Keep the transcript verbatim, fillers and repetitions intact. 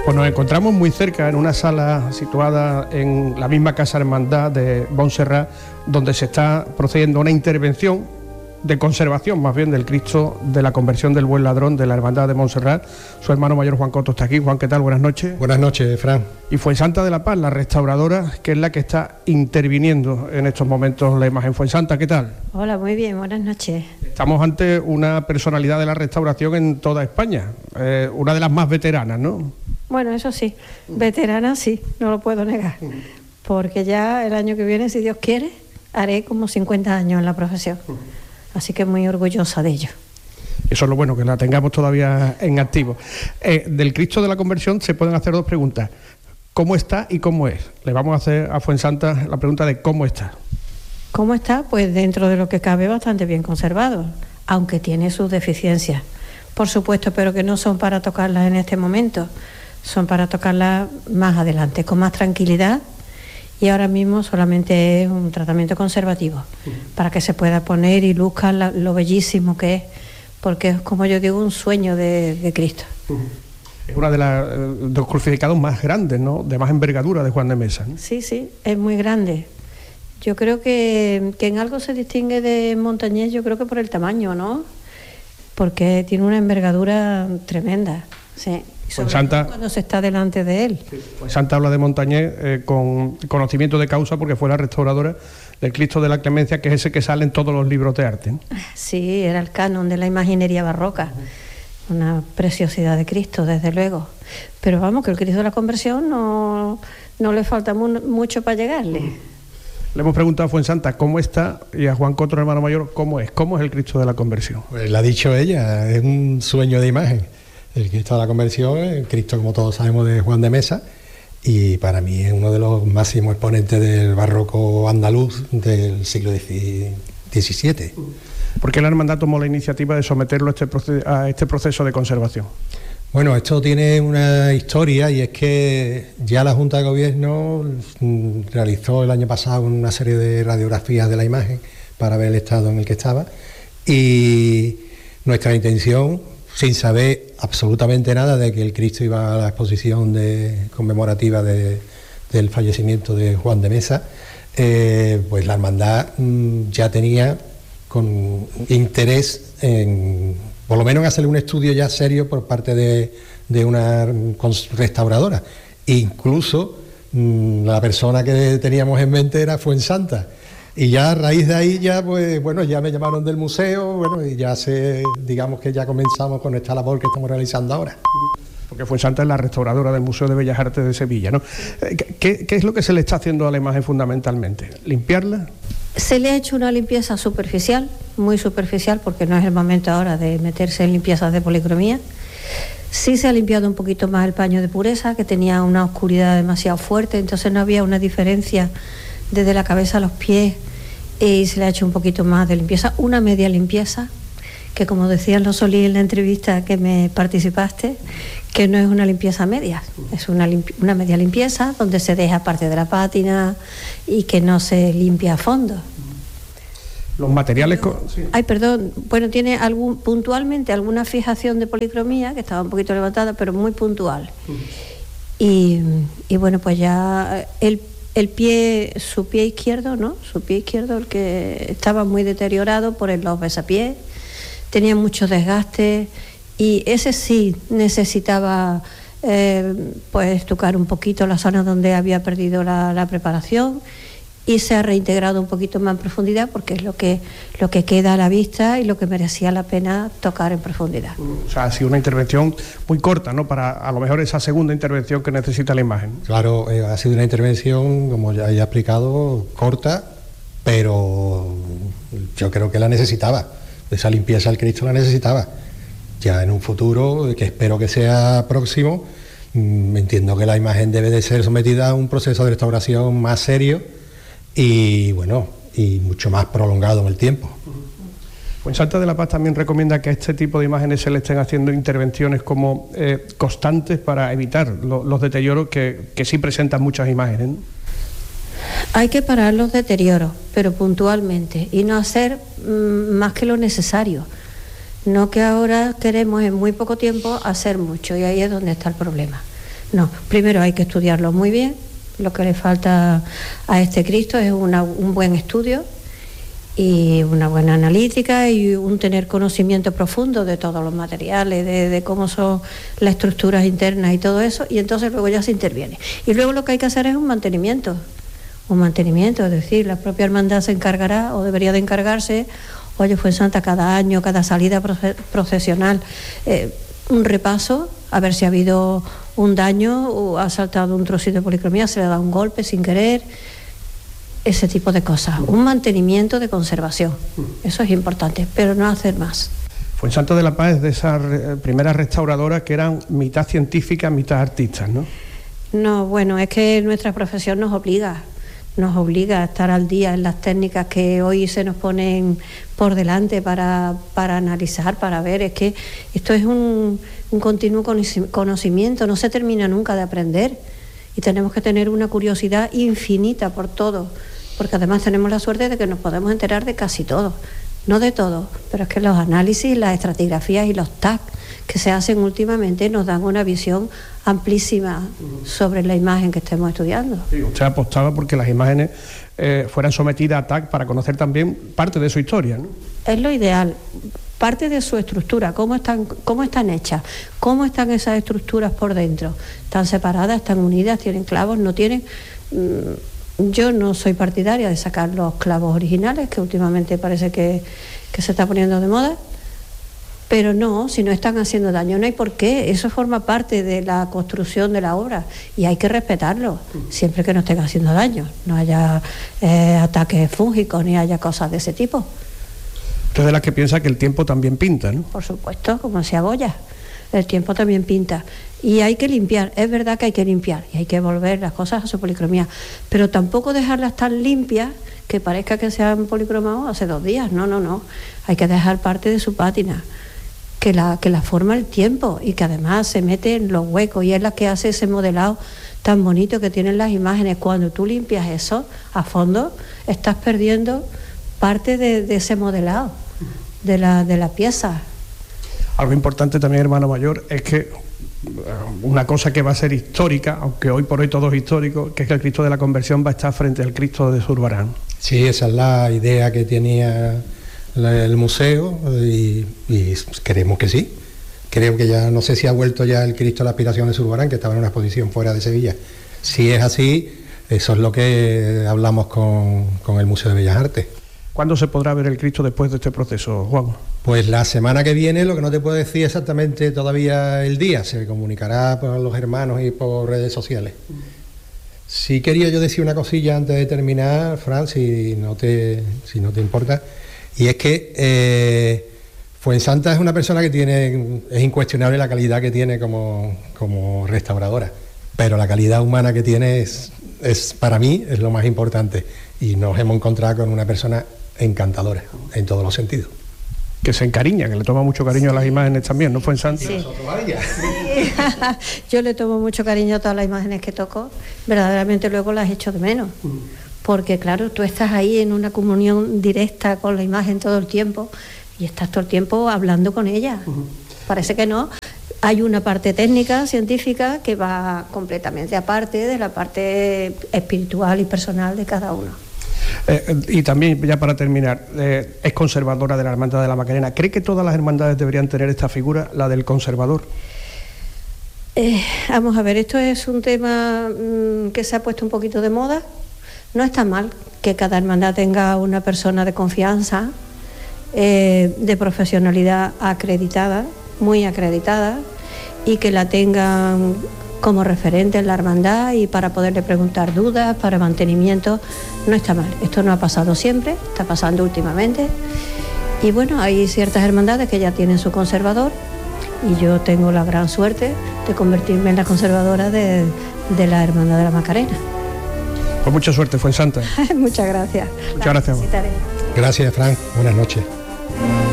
Pues nos encontramos muy cerca, en una sala situada en la misma Casa Hermandad de Montserrat, donde se está procediendo a una intervención de conservación, más bien, del Cristo de la Conversión del Buen Ladrón de la Hermandad de Montserrat. Su hermano mayor Juan Coto está aquí. Juan, ¿qué tal? Buenas noches. Buenas noches, Fran. Y Fuensanta de la Paz, la restauradora, que es la que está interviniendo en estos momentos la imagen. Fuensanta, ¿qué tal? Hola, muy bien, buenas noches. Estamos ante una personalidad de la restauración en toda España, eh, una de las más veteranas, ¿no? Bueno, eso sí, veterana sí, no lo puedo negar, porque ya el año que viene, si Dios quiere, haré como cincuenta años en la profesión, así que muy orgullosa de ello. Eso es lo bueno, que la tengamos todavía en activo. Eh, del Cristo de la Conversión se pueden hacer dos preguntas: ¿cómo está y cómo es? Le vamos a hacer a Fuensanta la pregunta de cómo está. ¿Cómo está? Pues dentro de lo que cabe, bastante bien conservado, aunque tiene sus deficiencias, por supuesto, pero que no son para tocarlas en este momento, son para tocarlas más adelante, con más tranquilidad, y ahora mismo solamente es un tratamiento conservativo, uh-huh, para que se pueda poner y luzca la, lo bellísimo que es, porque es, como yo digo, un sueño de, de Cristo. Uh-huh. Es uno de, la, de los crucificados más grandes, ¿no?, de más envergadura de Juan de Mesa, ¿no? Sí, sí, es muy grande. Yo creo que, que en algo se distingue de Montañés, yo creo que por el tamaño, ¿no? Porque tiene una envergadura tremenda, sí. Sobre Fuensanta, todo cuando se está delante de él. Sí, Fuensanta habla de Montañés eh, con conocimiento de causa, porque fue la restauradora del Cristo de la Clemencia, que es ese que sale en todos los libros de arte, ¿no? Sí, era el canon de la imaginería barroca. Uh-huh. Una preciosidad de Cristo, desde luego. Pero vamos, que el Cristo de la Conversión no, no le falta mu- mucho para llegarle. Uh-huh. Le hemos preguntado a Fuensanta cómo está, y a Juan Coto, hermano mayor, cómo es, cómo es el Cristo de la Conversión. Pues lo ha dicho ella, es un sueño de imagen. El Cristo de la Conversión, el Cristo, como todos sabemos, de Juan de Mesa, y para mí es uno de los máximos exponentes del barroco andaluz del siglo diecisiete. ¿Por qué la hermandad tomó la iniciativa de someterlo a este, proceso, a este proceso de conservación? Bueno, esto tiene una historia, y es que ya la Junta de Gobierno realizó el año pasado una serie de radiografías de la imagen para ver el estado en el que estaba, y nuestra intención, sin saber absolutamente nada de que el Cristo iba a la exposición de, conmemorativa de, del fallecimiento de Juan de Mesa, eh, pues la hermandad mmm, ya tenía con interés en, por lo menos, en hacer un estudio ya serio por parte de, de una restauradora. Incluso mmm, la persona que teníamos en mente era Fuensanta. Y ya a raíz de ahí ya, pues bueno, ya me llamaron del museo, bueno, y ya se, digamos que ya comenzamos con esta labor que estamos realizando ahora. Porque Fuensanta es la restauradora del Museo de Bellas Artes de Sevilla, ¿no? ¿Qué, qué es lo que se le está haciendo a la imagen fundamentalmente? ¿Limpiarla? Se le ha hecho una limpieza superficial, muy superficial, porque no es el momento ahora de meterse en limpiezas de policromía. Sí se ha limpiado un poquito más el paño de pureza, que tenía una oscuridad demasiado fuerte, entonces no había una diferencia desde la cabeza a los pies, y se le ha hecho un poquito más de limpieza, una media limpieza, que como decían los Solís en la entrevista que me participaste, que no es una limpieza media, es una, limpi- una media limpieza donde se deja parte de la pátina y que no se limpia a fondo. Los materiales... Con... Sí. Ay, perdón, bueno, tiene algún puntualmente alguna fijación de policromía, que estaba un poquito levantada, pero muy puntual. Uh-huh. Y, y bueno, pues ya el El pie, su pie izquierdo, ¿no? Su pie izquierdo, el que estaba muy deteriorado por los besapiés, tenía mucho desgaste, y ese sí necesitaba eh, pues tocar un poquito la zona donde había perdido la, la preparación, y se ha reintegrado un poquito más en profundidad, porque es lo que, lo que queda a la vista y lo que merecía la pena tocar en profundidad. O sea, ha sido una intervención muy corta, ¿no?, para a lo mejor esa segunda intervención que necesita la imagen. Claro, eh, ha sido una intervención, como ya he explicado, corta, pero yo creo que la necesitaba. Esa limpieza al Cristo la necesitaba. Ya en un futuro, que espero que sea próximo, mmm, entiendo que la imagen debe de ser sometida a un proceso de restauración más serio y, bueno, y mucho más prolongado en el tiempo. Fuensanta de la Paz también recomienda que a este tipo de imágenes se le estén haciendo intervenciones como eh, constantes para evitar lo, los deterioros que, que sí presentan muchas imágenes, ¿no? Hay que parar los deterioros, pero puntualmente, y no hacer mmm, más que lo necesario. No que ahora queremos en muy poco tiempo hacer mucho, y ahí es donde está el problema. No, primero hay que estudiarlo muy bien. Lo que le falta a este Cristo es una, un buen estudio y una buena analítica y un tener conocimiento profundo de todos los materiales, de, de cómo son las estructuras internas y todo eso, y entonces luego ya se interviene. Y luego lo que hay que hacer es un mantenimiento, un mantenimiento, es decir, la propia hermandad se encargará o debería de encargarse, oye, Fuensanta, cada año, cada salida procesional, eh, un repaso, a ver si ha habido un daño o ha saltado un trocito de policromía, se le ha dado un golpe sin querer, ese tipo de cosas, un mantenimiento de conservación, eso es importante, pero no hacer más. Fuensanta de la Paz es de esas primeras restauradoras que eran mitad científicas, mitad artistas, ¿no? No, bueno, es que nuestra profesión nos obliga, nos obliga a estar al día en las técnicas que hoy se nos ponen por delante para, para analizar, para ver. Es que esto es un, un continuo conocimiento, no se termina nunca de aprender y tenemos que tener una curiosidad infinita por todo, porque además tenemos la suerte de que nos podemos enterar de casi todo, no de todo, pero es que los análisis, las estratigrafías y los tags que se hacen últimamente nos dan una visión amplísima sobre la imagen que estemos estudiando. Sí, usted apostaba porque las imágenes eh, fueran sometidas a tag para conocer también parte de su historia, ¿no? Es lo ideal, parte de su estructura, cómo están, cómo están hechas, cómo están esas estructuras por dentro, están separadas, están unidas, tienen clavos, no tienen... Mmm, yo no soy partidaria de sacar los clavos originales, que últimamente parece que, que se está poniendo de moda, pero no, si no están haciendo daño, no hay por qué, eso forma parte de la construcción de la obra y hay que respetarlo, siempre que no estén haciendo daño, no haya eh, ataques fúngicos ni haya cosas de ese tipo. Usted es de las que piensa que el tiempo también pinta, ¿no? Por supuesto, como se abolla, el tiempo también pinta. Y hay que limpiar, es verdad que hay que limpiar y hay que volver las cosas a su policromía, pero tampoco dejarlas tan limpias que parezca que se han policromado hace dos días, no, no, no, hay que dejar parte de su pátina, que la, que la forma el tiempo y que además se mete en los huecos y es la que hace ese modelado tan bonito que tienen las imágenes. Cuando tú limpias eso a fondo, estás perdiendo parte de, de ese modelado, de la, de la pieza. Algo importante también, hermano mayor, es que una cosa que va a ser histórica, aunque hoy por hoy todo es histórico, que es que el Cristo de la Conversión va a estar frente al Cristo de Zurbarán. Sí, esa es la idea que tenía la, el museo y, y queremos que sí. Creo que ya, no sé si ha vuelto ya el Cristo de la Aspiración de Zurbarán, que estaba en una exposición fuera de Sevilla. Si es así, eso es lo que hablamos con, con el Museo de Bellas Artes. ¿Cuándo se podrá ver el Cristo después de este proceso, Juan? Pues la semana que viene, lo que no te puedo decir exactamente todavía el día, se comunicará por los hermanos y por redes sociales. Sí quería yo decir una cosilla antes de terminar, Fran, si no te, si no te importa, y es que eh, Fuensanta es una persona que tiene, es incuestionable la calidad que tiene como, como restauradora, pero la calidad humana que tiene es, es, para mí, es lo más importante, y nos hemos encontrado con una persona encantadora en todos los sentidos. Que se encariña, que le toma mucho cariño a las imágenes también, ¿no, Fuensanta? Sí. Yo le tomo mucho cariño a todas las imágenes que toco, verdaderamente luego las echo de menos, porque claro, tú estás ahí en una comunión directa con la imagen todo el tiempo y estás todo el tiempo hablando con ella. Uh-huh. Parece que no. Hay una parte técnica, científica, que va completamente aparte de la parte espiritual y personal de cada uno. Eh, y también, ya para terminar, eh, es conservadora de la Hermandad de la Macarena. ¿Cree que todas las hermandades deberían tener esta figura, la del conservador? Eh, vamos a ver, esto es un tema mmm, que se ha puesto un poquito de moda. No está mal que cada hermandad tenga una persona de confianza, eh, de profesionalidad acreditada, muy acreditada, y que la tengan como referente en la hermandad y para poderle preguntar dudas, para mantenimiento. No está mal, esto no ha pasado siempre, está pasando últimamente y bueno, hay ciertas hermandades que ya tienen su conservador y yo tengo la gran suerte de convertirme en la conservadora de, de la Hermandad de la Macarena. Pues mucha suerte, Fuensanta. Muchas gracias. Muchas gracias. Gracias, Fran, buenas noches.